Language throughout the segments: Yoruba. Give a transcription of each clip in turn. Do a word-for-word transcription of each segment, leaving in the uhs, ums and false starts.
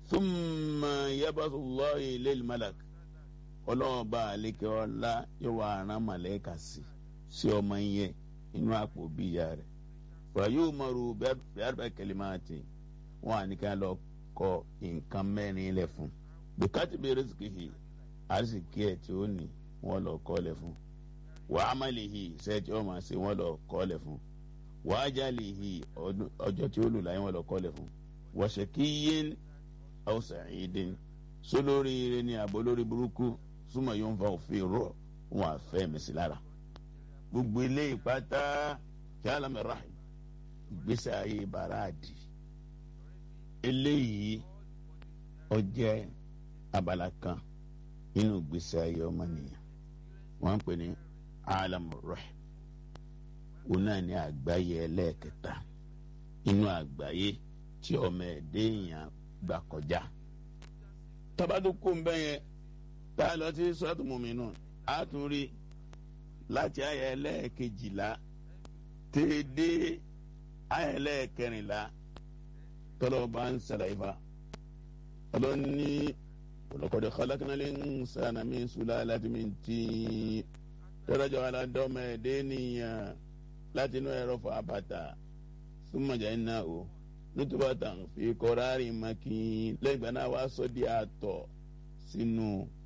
thumma yabathullahi lil malak ọlọ́run bá àlékè ọlá yóò wá rán màlẹ́kà sí sí ọmọ yẹn inú àpò bíyà rẹ̀ wàyí umaru bẹ́ẹ̀ kẹlẹ́màtì wọn à ní ká lọ kọ nǹkan mẹ́rin lẹ̀ fún bùkátì bẹ́ẹ̀ rẹ́sìkìhì àrísìkí ẹ̀ tí ó ní wọn lọ kọ́ lẹ̀ fún wàá màlìhì sẹ́ẹ̀tì ọmọ àṣẹ wọn lọ kọ́ lẹ̀ fún wàá jálìhì ọjọ́ tí ó lù láyé wọn lọ kọ́ lẹ̀ fún wàṣẹkíyín aw sa'idin sólóríire ní àbò lórí burúkú súnmọ́ yóò ń fa òfin rọ wọn àfẹ́ mẹ́sì lára gbogbo ilé ìpátá kí alámẹ́rahìm ìgbésẹ̀ ayé bàràdì eléyìí ó jẹ́ abala kan nínú ìgbésẹ̀ ayé ọmọnìyàn wọ́n ń pè ní alámẹ́rahìm òun náà ní àgbáyé ẹlẹ́ẹ̀kẹta inú àgbáyé tí ọmọ ẹ̀dẹ́ èèyàn gbà kọjá tabadukú ń bẹ yẹn tá a lọ sí sọ́ọ̀tù mùmínù á tún rí láti àyà ẹlẹ́ẹ̀kejìlá tẹ́ẹ̀dé àyà ẹlẹ́ẹ̀kẹrìnlá tọ́lọ́ bá ń ṣàlàyé fa tọ́lọ́ ní walaqad khalaqnal insana min sulalatin min tin tọ́lọ́jọ́ aládọ́mọ ẹ̀dẹ́ nìyàn láti inú ẹ̀rọ fún abàtà summa ja'alnahu nutubatan fi qararin makin lẹ́gbẹ̀ẹ́ náà wá sọ di àtọ̀ sínú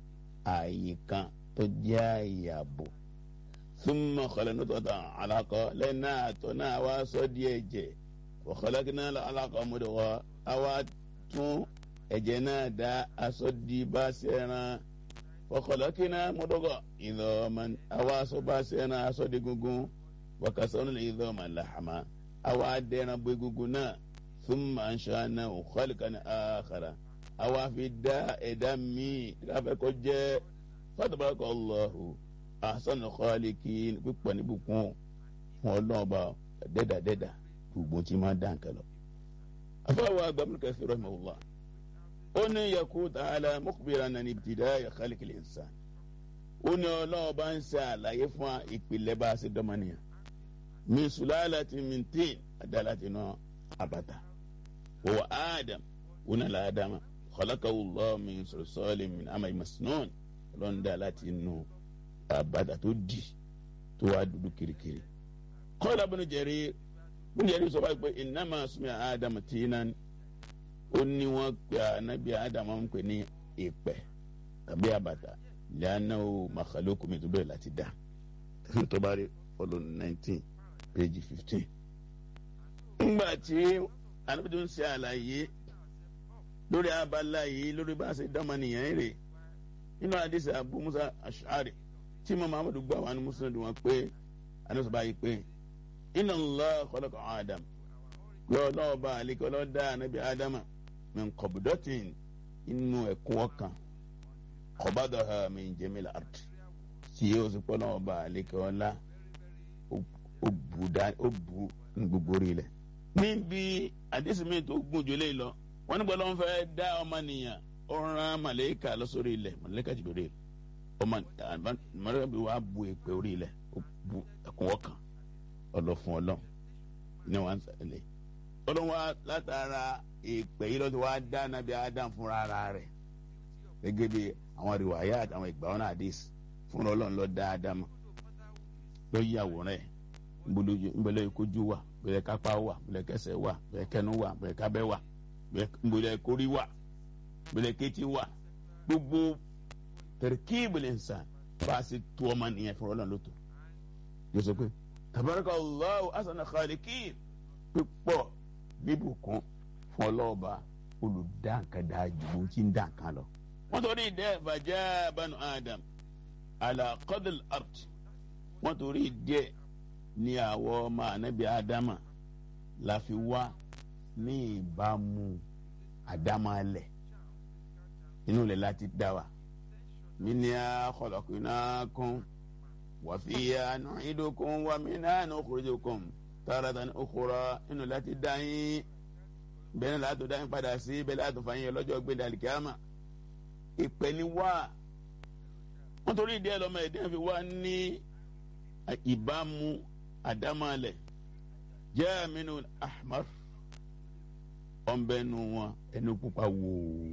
ààyè kan tó jẹ́ ààyè ààbò thumma khalaqna nutfatan alaqa lẹ́yìn náà àtọ̀ náà wá sọ di ẹ̀jẹ̀ wa khalaqna alaqa mudghah àwa tún ẹ̀jẹ̀ náà dá aṣọ di bá ṣẹran wa khalaqna mudghah idhaman àwa aṣọ bá ṣẹran aṣọ di gungun wa kasawna al-idhama lahma àwa dẹran bọ egungun náà thumma ansha'nahu khalqan akhara àwa fi dá ẹ̀dá míì káfẹ́ kó jẹ́ fatabarakallahu ahsanul khaliqin pípọ̀ níbùkún fún ọlọ́ọ̀bà dẹ́dàdẹ́dà gbogbo tí máa dá nǹkan lọ. afáwọn Ibn Kathir rahimahullah ó ní yakun ta'ala mukhbiran an ibtida'i khalqil insan ó ní ọlọ́ọ̀bà ń ṣe àlàyé fún ìpìlẹ̀ bá a ṣe dọ́mọnìyàn min sulalatin min tin adalati náà abata wa adam una la adama khalaqahu Allah min salsalin min amay masnun lọ́ndà láti inú abata tó di tó wá dúdú kirikiri. Qala Ibn Jarir Ibn Jarir sọ wáyé pé innama sumiya adam tinan ó ní wọ́n pe anabi adam ń pè ní ìpẹ́ tàbí abata li'annahu makhluqun min tó bẹ̀rẹ̀ láti dá tó bá rí ọlọ́run nineteen page fifteen. ńgbà tí anábìtú ń ṣe àlàyé lórí abala yìí lórí bá a ṣe dánmọ́nìyàn rè nínú àdìsí Abu Musa Ash'ari tí mo Muhammadu gbà wà ní Musnad wọn pé anásọ̀bá yìí pé inna Allah khalaqa Adam pé ọlọ́ọ̀bá àlekẹ́ ọlọ́dá anábì Ádámà min qabdatin inú ẹ̀kún ọkàn qabadaha min jamil ard tí yóò sì pọ́ ọlọ́ọ̀bá àlekẹ́ ọlá ó bu ní gbogbo rí lẹ̀. níbi àdìsí mi tó gùn jù lé lọ wọn nígbà ló ń fẹ́ dá ọmọnìyàn ó rán màlẹ́kà lọ sórí ilẹ̀ màlẹ́kà Jibril ọmọ màlẹ́kà bí wàá bu èpè orí ilẹ̀ ó bu ẹ̀kún ọkàn ọlọ́fun ọlọ́run ní wọn sẹ́lẹ̀ ọlọ́run wa látara èpè yìí lọ́dún wa dá nàbí Adam fúnra ara rẹ̀ gẹ́gẹ́ bí àwọn rìwáyà àtàwọn ìgbà wọn àdìsí fúnra ọlọ́run ló dá Ádámù ló yí àwòrán ẹ̀ nbọlẹ kojú wa bẹ̀rẹ̀ kápá wa bẹ̀rẹ̀ kẹsẹ̀ wa bẹ̀rẹ̀ kẹnu wa bẹ̀rẹ̀ kábẹ́ wa bẹ̀rẹ̀ kórí wa bẹ̀rẹ̀ kétí wa gbogbo tarkibul insan bá a ṣe tó ọmọ nìyẹn fún Ọlọ́run lóto yóò sọ pé tabarakallahu ahsanul khaliqin pípọ̀ bíbùkún fún ọlọ́ọ̀ba olùdáǹkadà jù tí ń dàǹkan lọ. wọ́n torí dẹ́ bàjẹ́ banu Adam ala qadil ard wọ́n torí dẹ́ ní àwọ̀ ọmọ ànábì Ádámà la fi wá ní ìbámu àdámálẹ̀ inú ilẹ̀ láti dá wa minha khalaqnakum wa fiha nu'idukum wa minha nukhrijukum taratan ukhra inú láti dá yín bẹ́ẹ̀ láti dá yín padà sí bẹ́ẹ̀ láti fà yín lọ́jọ́ gbé dàlíkíámà ìpè ní wá wọ́n torí ìdí ẹ̀ lọ́mọ ẹ̀dẹ́ fi wá ní ìbámu àdámálẹ̀ jẹ́ minul ahmar ọ̀nbẹ́nu wọn ẹnu pupa wò.